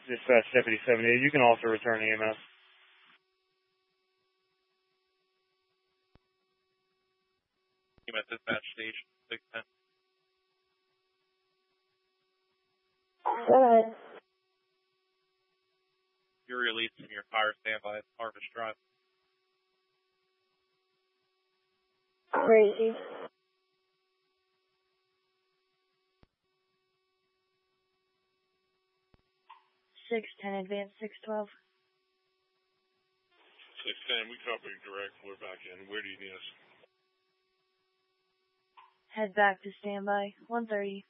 Dispatch Deputy 78. You can also return EMS. EMS Dispatch Station 610. Alright. You're released from your fire standby at Harvest Drive. Crazy. 610 advance 612. 610, we copy direct. We're back in. Where do you need us? Head back to standby. 130.